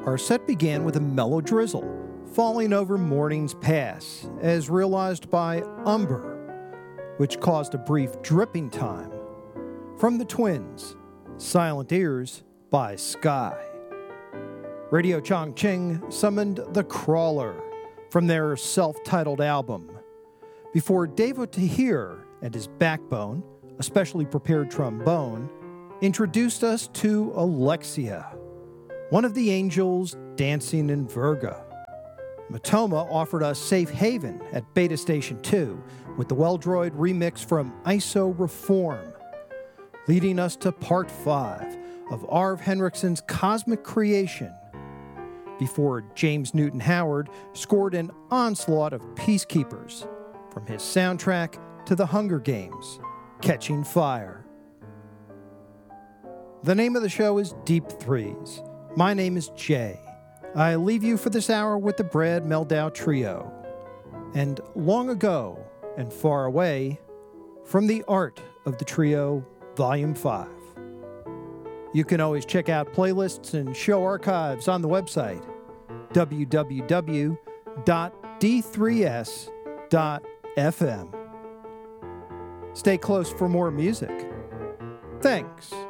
Our set began with a mellow drizzle, falling over Morning's Pass, as realized by Umber, which caused a brief dripping time. From the Twins, Silent Ears by Sky. Radio Chongqing summoned The Crawler from their self-titled album, before Devo Tahir and his Backbone, a specially prepared trombone, introduced us to Alexia, one of the angels dancing in Virga. Matoma offered us Safe Haven at Beta Station 2 with the Well-Droid remix from ISO Reform, leading us to Part 5 of Arv Henriksen's Cosmic Creation, before James Newton Howard scored an onslaught of Peacekeepers from his soundtrack to The Hunger Games, Catching Fire. The name of the show is Deep Threes. My name is Jay. I leave you for this hour with the Brad Meldau Trio. And long ago and far away, from the Art of the Trio, Volume 5. You can always check out playlists and show archives on the website, www.d3s.fm. Stay close for more music. Thanks.